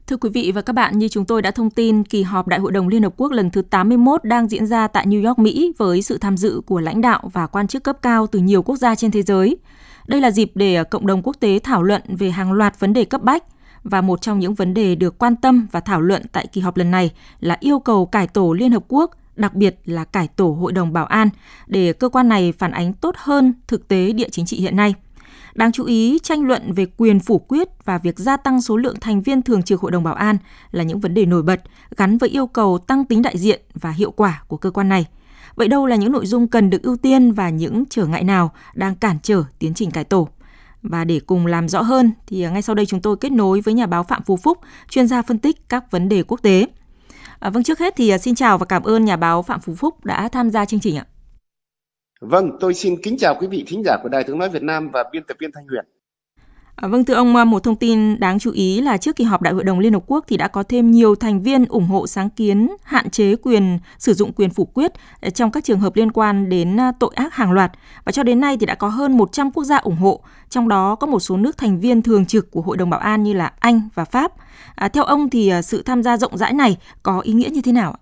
Thưa quý vị và các bạn, như chúng tôi đã thông tin, kỳ họp Đại hội đồng Liên Hợp Quốc lần thứ 81 đang diễn ra tại New York, Mỹ với sự tham dự của lãnh đạo và quan chức cấp cao từ nhiều quốc gia trên thế giới. Đây là dịp để cộng đồng quốc tế thảo luận về hàng loạt vấn đề cấp bách, và một trong những vấn đề được quan tâm và thảo luận tại kỳ họp lần này là yêu cầu cải tổ Liên Hợp Quốc, đặc biệt là cải tổ Hội đồng Bảo an, để cơ quan này phản ánh tốt hơn thực tế địa chính trị hiện nay. Đáng chú ý, tranh luận về quyền phủ quyết và việc gia tăng số lượng thành viên thường trực Hội đồng Bảo an là những vấn đề nổi bật gắn với yêu cầu tăng tính đại diện và hiệu quả của cơ quan này. Vậy đâu là những nội dung cần được ưu tiên và những trở ngại nào đang cản trở tiến trình cải tổ? Và để cùng làm rõ hơn thì ngay sau đây chúng tôi kết nối với nhà báo Phạm Phú Phúc, chuyên gia phân tích các vấn đề quốc tế. Vâng, trước hết thì xin chào và cảm ơn nhà báo Phạm Phú Phúc đã tham gia chương trình ạ. Vâng, tôi xin kính chào quý vị thính giả của Đài Tiếng nói Việt Nam và biên tập viên Thanh Huyền. Vâng, thưa ông, một thông tin đáng chú ý là trước kỳ họp Đại hội đồng Liên Hợp Quốc thì đã có thêm nhiều thành viên ủng hộ sáng kiến hạn chế sử dụng quyền phủ quyết trong các trường hợp liên quan đến tội ác hàng loạt. Và cho đến nay thì đã có hơn 100 quốc gia ủng hộ, trong đó có một số nước thành viên thường trực của Hội đồng Bảo an như là Anh và Pháp. Theo ông thì sự tham gia rộng rãi này có ý nghĩa như thế nào ạ?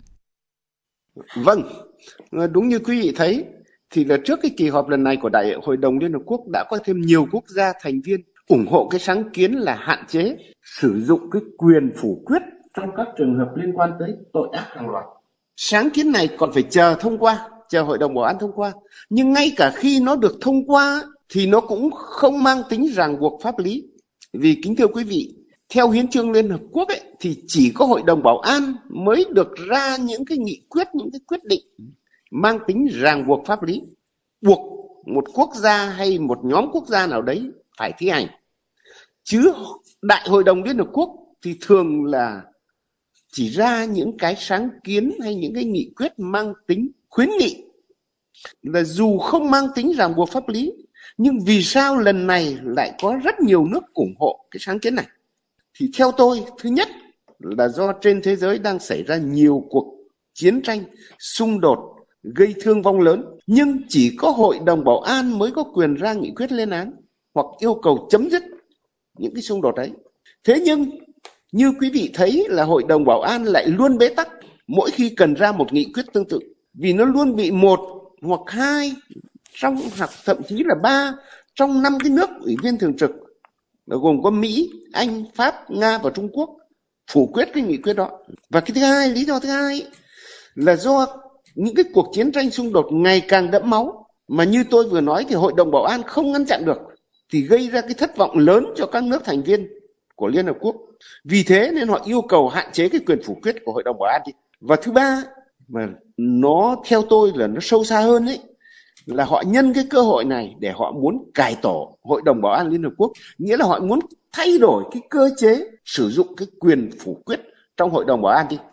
Vâng, đúng như quý vị thấy, thì là trước cái kỳ họp lần này của Đại hội đồng Liên Hợp Quốc đã có thêm nhiều quốc gia thành viên ủng hộ cái sáng kiến là hạn chế sử dụng cái quyền phủ quyết trong các trường hợp liên quan tới tội ác hàng loạt. Sáng kiến này còn phải chờ Hội đồng Bảo an thông qua. Nhưng ngay cả khi nó được thông qua thì nó cũng không mang tính ràng buộc pháp lý. Vì kính thưa quý vị, theo hiến chương Liên Hợp Quốc thì chỉ có Hội đồng Bảo an mới được ra những cái nghị quyết, những cái quyết định mang tính ràng buộc pháp lý, buộc một quốc gia hay một nhóm quốc gia nào đấy phải thi hành. Chứ Đại hội đồng Liên Hợp Quốc thì thường là chỉ ra những cái sáng kiến hay những cái nghị quyết mang tính khuyến nghị, là dù không mang tính ràng buộc pháp lý, nhưng vì sao lần này lại có rất nhiều nước ủng hộ cái sáng kiến này? Thì theo tôi, thứ nhất là do trên thế giới đang xảy ra nhiều cuộc chiến tranh, xung đột gây thương vong lớn, nhưng chỉ có Hội đồng Bảo an mới có quyền ra nghị quyết lên án hoặc yêu cầu chấm dứt những cái xung đột ấy. Thế nhưng như quý vị thấy là Hội đồng Bảo an lại luôn bế tắc mỗi khi cần ra một nghị quyết tương tự, vì nó luôn bị một hoặc hai hoặc thậm chí là 3 trong 5 cái nước ủy viên thường trực, gồm có Mỹ, Anh, Pháp, Nga và Trung Quốc phủ quyết cái nghị quyết đó. Và cái thứ hai, lý do thứ hai là do những cái cuộc chiến tranh xung đột ngày càng đẫm máu, mà như tôi vừa nói thì Hội đồng Bảo an không ngăn chặn được, thì gây ra cái thất vọng lớn cho các nước thành viên của Liên Hợp Quốc. Vì thế nên họ yêu cầu hạn chế cái quyền phủ quyết của Hội đồng Bảo an đi. Và thứ ba, mà nó theo tôi là nó sâu xa hơn ấy, là họ nhân cái cơ hội này để họ muốn cải tổ Hội đồng Bảo an Liên Hợp Quốc, nghĩa là họ muốn thay đổi cái cơ chế sử dụng cái quyền phủ quyết trong Hội đồng Bảo an đi.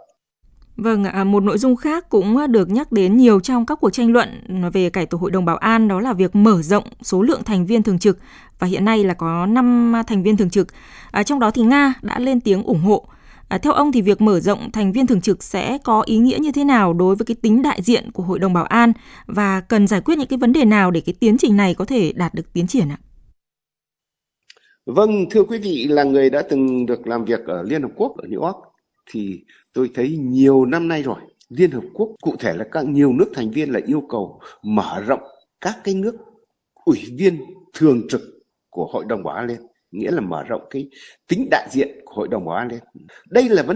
Vâng, một nội dung khác cũng được nhắc đến nhiều trong các cuộc tranh luận về cải tổ Hội đồng Bảo an, đó là việc mở rộng số lượng thành viên thường trực, và hiện nay là có 5 thành viên thường trực. Trong đó thì Nga đã lên tiếng ủng hộ. Theo ông thì việc mở rộng thành viên thường trực sẽ có ý nghĩa như thế nào đối với cái tính đại diện của Hội đồng Bảo an, và cần giải quyết những cái vấn đề nào để cái tiến trình này có thể đạt được tiến triển ạ? Vâng, thưa quý vị, là người đã từng được làm việc ở Liên Hợp Quốc ở New York, thì tôi thấy nhiều năm nay rồi, Liên Hợp Quốc, cụ thể là nhiều nước thành viên là yêu cầu mở rộng các cái nước ủy viên thường trực của Hội đồng Bảo an lên, nghĩa là mở rộng cái tính đại diện của Hội đồng Bảo an lên. Đây là vấn